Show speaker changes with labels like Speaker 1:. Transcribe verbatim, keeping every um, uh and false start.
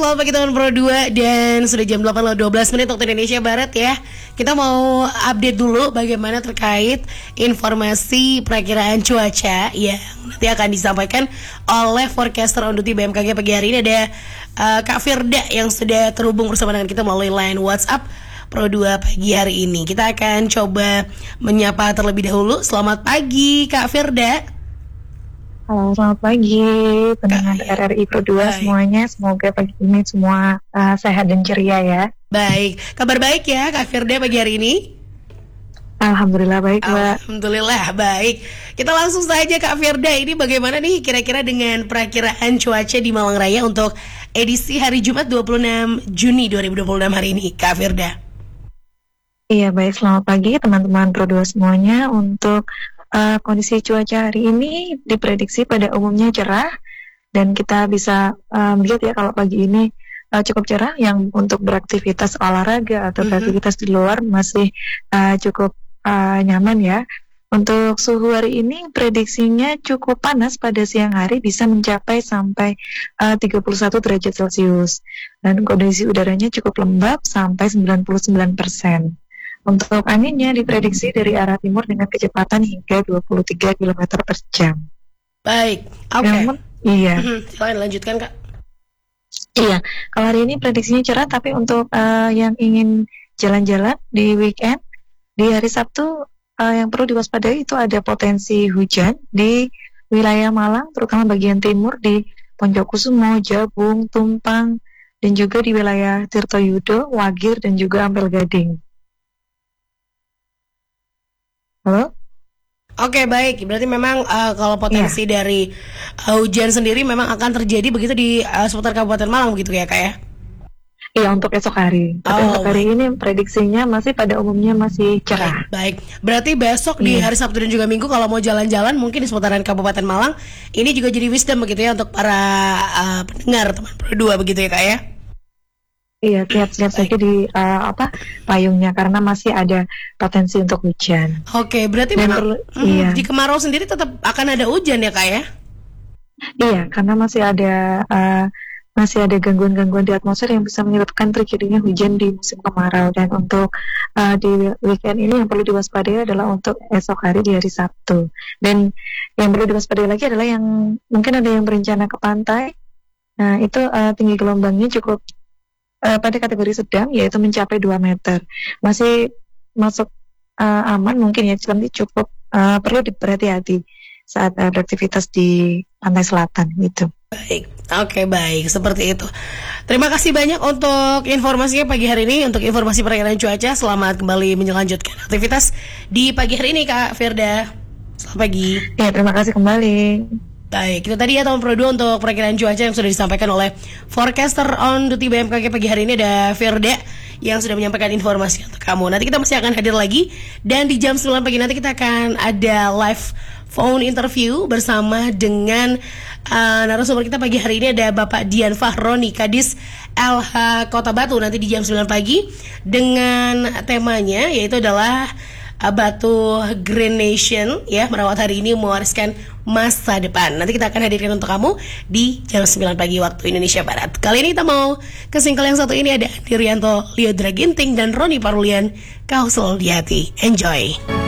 Speaker 1: selamat pagi teman Pro dua. Dan sudah jam delapan lewat dua belas menit waktu Indonesia Barat ya. Kita mau update dulu bagaimana terkait informasi perakiraan cuaca yang nanti akan disampaikan oleh forecaster on duty B M K G pagi hari ini. Ada uh, Kak Firda yang sudah terhubung bersama dengan kita melalui line WhatsApp Pro dua pagi hari ini. Kita akan coba menyapa terlebih dahulu. Selamat pagi Kak Firda.
Speaker 2: Halo, selamat pagi pendengar R R I Pro dua semuanya. Semoga pagi ini semua uh, sehat dan ceria ya.
Speaker 1: Baik, kabar baik ya Kak Firda pagi hari ini?
Speaker 2: Alhamdulillah baik Mbak.
Speaker 1: Alhamdulillah baik. Kita langsung saja Kak Firda, ini bagaimana nih kira-kira dengan perakiraan cuaca di Malang Raya untuk edisi hari Jumat dua puluh enam Juni dua ribu dua puluh enam hari ini Kak Firda?
Speaker 2: Iya baik, selamat pagi teman-teman Pro dua semuanya. Untuk Uh, kondisi cuaca hari ini diprediksi pada umumnya cerah dan kita bisa uh, melihat ya kalau pagi ini uh, cukup cerah, yang untuk beraktivitas olahraga atau mm-hmm. beraktivitas di luar masih uh, cukup uh, nyaman ya. Untuk suhu hari ini prediksinya cukup panas pada siang hari, bisa mencapai sampai uh, tiga puluh satu derajat Celcius dan kondisi udaranya cukup lembab sampai sembilan puluh sembilan persen. Untuk anginnya diprediksi dari arah timur dengan kecepatan hingga dua puluh tiga kilometer per jam.
Speaker 1: Baik, oke. Okay.
Speaker 2: Iya.
Speaker 1: Silahkan lanjutkan Kak.
Speaker 2: Iya, kalau hari ini prediksinya cerah, tapi untuk uh, yang ingin jalan-jalan di weekend, di hari Sabtu uh, yang perlu diwaspadai itu ada potensi hujan di wilayah Malang, terutama bagian timur di Ponjokusumo, Jabung, Tumpang, dan juga di wilayah Tirtoyudo, Wagir, dan juga Ampel Gading. Halo?
Speaker 1: Oke baik, berarti memang uh, kalau potensi ya. dari uh, hujan sendiri memang akan terjadi begitu di uh, seputar Kabupaten Malang begitu ya Kak ya?
Speaker 2: Iya, untuk esok hari. Tapi oh, untuk hari baik. ini prediksinya masih pada umumnya masih cerah.
Speaker 1: Baik, baik. Berarti besok ya. di hari Sabtu dan juga Minggu kalau mau jalan-jalan mungkin di seputaran Kabupaten Malang, ini juga jadi wisdom begitu ya untuk para uh, pendengar teman Pro dua begitu ya Kak ya?
Speaker 2: Iya, siap-siap saja di uh, apa payungnya karena masih ada potensi untuk hujan.
Speaker 1: Oke, berarti memang perlu, mm, iya. di kemarau sendiri tetap akan ada hujan ya Kak ya?
Speaker 2: Iya, karena masih ada uh, masih ada gangguan-gangguan di atmosfer yang bisa menyebabkan terjadinya hujan di musim kemarau. Dan untuk uh, di weekend ini yang perlu diwaspadai adalah untuk esok hari di hari Sabtu. Dan yang perlu diwaspadai lagi adalah yang mungkin ada yang berencana ke pantai. Nah, itu uh, tinggi gelombangnya cukup Uh, pada kategori sedang, yaitu mencapai dua meter. Masih masuk uh, aman mungkin ya, tapi cukup uh, perlu diperhati-hati saat uh, beraktivitas di pantai selatan gitu.
Speaker 1: Baik, oke okay, baik, seperti itu. Terima kasih banyak untuk informasinya pagi hari ini. Untuk informasi perakiraan cuaca, selamat kembali melanjutkan aktivitas di pagi hari ini Kak Firda. Selamat pagi.
Speaker 2: Ya, terima kasih kembali.
Speaker 1: Baik, itu tadi ya teman Pro dua untuk perakiraan cuaca yang sudah disampaikan oleh forecaster on duty B M K G pagi hari ini. Ada Firda yang sudah menyampaikan informasi untuk kamu. Nanti kita masih akan hadir lagi, dan di jam sembilan pagi nanti kita akan ada live phone interview bersama dengan uh, narasumber kita pagi hari ini. Ada Bapak Dian Fahroni, Kadis L H Kota Batu, nanti di jam sembilan pagi dengan temanya yaitu adalah Batu Green Nation ya, merawat hari ini mewariskan masa depan. Nanti kita akan hadirkan untuk kamu di jam sembilan pagi waktu Indonesia Barat. Kali ini kita mau ke single yang satu ini, ada Andi Rianto, Leo Draginting, dan Roni Parulian, Kau Selalu di Hati. Enjoy.